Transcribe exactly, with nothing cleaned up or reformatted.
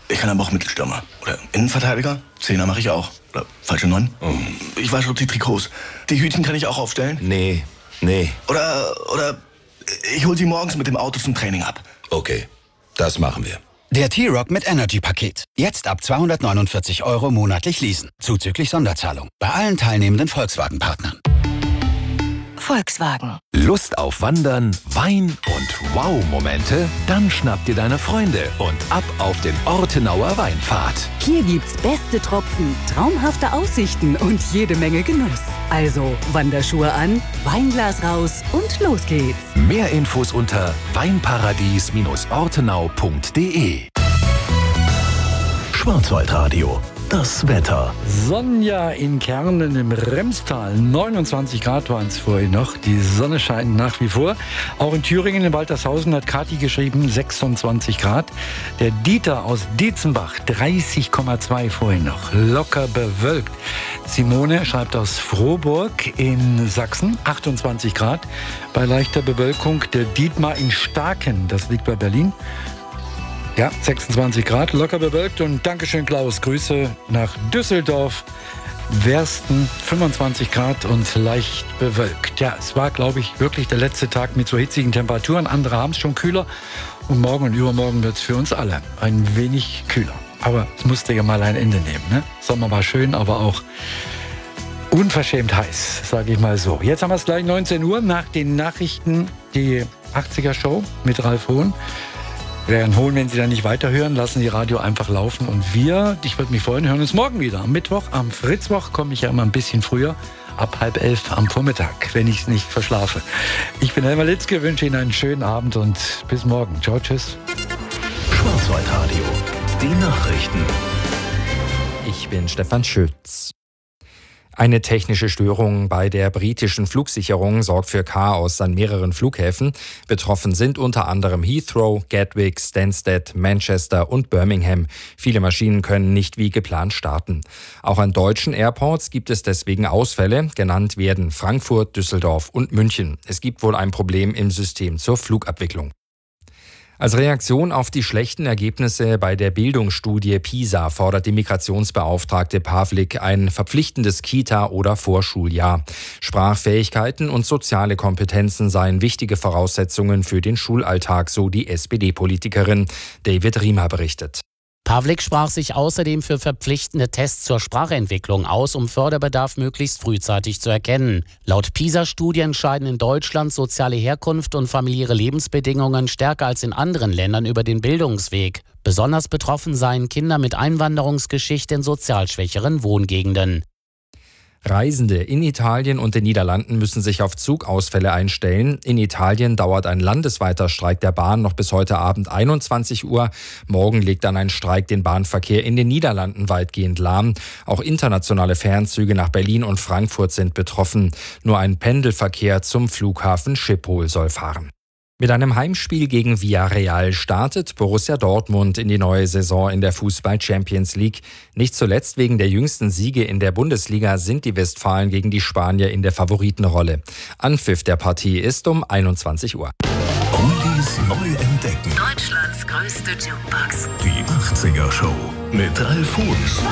Ich kann aber auch Mittelstürmer. Oder Innenverteidiger. Zehner mache ich auch. Oder falsche Neun. Oh. Ich wasche die Trikots. Die Hütchen kann ich auch aufstellen. Nee, nee. Oder, oder ich hol sie morgens mit dem Auto zum Training ab. Okay, das machen wir. Der T-Rock mit Energy-Paket. Jetzt ab zweihundertneunundvierzig Euro monatlich leasen. Zuzüglich Sonderzahlung. Bei allen teilnehmenden Volkswagen-Partnern. Volkswagen. Lust auf Wandern, Wein und Wow-Momente? Dann schnapp dir deine Freunde und ab auf den Ortenauer Weinpfad. Hier gibt's beste Tropfen, traumhafte Aussichten und jede Menge Genuss. Also Wanderschuhe an, Weinglas raus und los geht's. Mehr Infos unter weinparadies ortenau punkt de. Schwarzwaldradio. Das Wetter. Sonja in Kernen im Remstal. neunundzwanzig Grad waren es vorhin noch. Die Sonne scheint nach wie vor. Auch in Thüringen, in Waltershausen, hat Kathi geschrieben, sechsundzwanzig Grad. Der Dieter aus Dietzenbach, dreißig Komma zwei vorhin noch. Locker bewölkt. Simone schreibt aus Frohburg in Sachsen, achtundzwanzig Grad. Bei leichter Bewölkung. Der Dietmar in Starken, das liegt bei Berlin. Ja, sechsundzwanzig Grad, locker bewölkt. Und Dankeschön, Klaus. Grüße nach Düsseldorf. Wersten, fünfundzwanzig Grad und leicht bewölkt. Ja, es war, glaube ich, wirklich der letzte Tag mit so hitzigen Temperaturen. Andere haben es schon kühler. Und morgen und übermorgen wird es für uns alle ein wenig kühler. Aber es musste ja mal ein Ende nehmen. Ne? Sommer war schön, aber auch unverschämt heiß, sage ich mal so. Jetzt haben wir es gleich neunzehn Uhr. Nach den Nachrichten die achtziger-Show mit Ralf Hohn. Wären Hohn, wenn Sie dann nicht weiterhören, lassen Sie Radio einfach laufen. Und wir, ich würde mich freuen, hören uns morgen wieder. Am Mittwoch, am Fritzwoch komme ich ja immer ein bisschen früher, ab halb elf am Vormittag, wenn ich es nicht verschlafe. Ich bin Helmer Litzke, wünsche Ihnen einen schönen Abend und bis morgen. Ciao, tschüss. Schwarzwaldradio. Die Nachrichten. Ich bin Stefan Schütz. Eine technische Störung bei der britischen Flugsicherung sorgt für Chaos an mehreren Flughäfen. Betroffen sind unter anderem Heathrow, Gatwick, Stansted, Manchester und Birmingham. Viele Maschinen können nicht wie geplant starten. Auch an deutschen Airports gibt es deswegen Ausfälle. Genannt werden Frankfurt, Düsseldorf und München. Es gibt wohl ein Problem im System zur Flugabwicklung. Als Reaktion auf die schlechten Ergebnisse bei der Bildungsstudie PISA fordert die Migrationsbeauftragte Pavlik ein verpflichtendes Kita- oder Vorschuljahr. Sprachfähigkeiten und soziale Kompetenzen seien wichtige Voraussetzungen für den Schulalltag, so die S P D-Politikerin. David Riemer berichtet. Pavlik sprach sich außerdem für verpflichtende Tests zur Sprachentwicklung aus, um Förderbedarf möglichst frühzeitig zu erkennen. Laut PISA-Studie entscheiden in Deutschland soziale Herkunft und familiäre Lebensbedingungen stärker als in anderen Ländern über den Bildungsweg. Besonders betroffen seien Kinder mit Einwanderungsgeschichte in sozial schwächeren Wohngegenden. Reisende in Italien und den Niederlanden müssen sich auf Zugausfälle einstellen. In Italien dauert ein landesweiter Streik der Bahn noch bis heute Abend einundzwanzig Uhr. Morgen legt dann ein Streik den Bahnverkehr in den Niederlanden weitgehend lahm. Auch internationale Fernzüge nach Berlin und Frankfurt sind betroffen. Nur ein Pendelverkehr zum Flughafen Schiphol soll fahren. Mit einem Heimspiel gegen Villarreal startet Borussia Dortmund in die neue Saison in der Fußball-Champions League. Nicht zuletzt wegen der jüngsten Siege in der Bundesliga sind die Westfalen gegen die Spanier in der Favoritenrolle. Anpfiff der Partie ist um einundzwanzig Uhr. Oldies neu entdecken. Deutschlands größte Jukebox. Die achtziger-Show mit Ralf Hohn.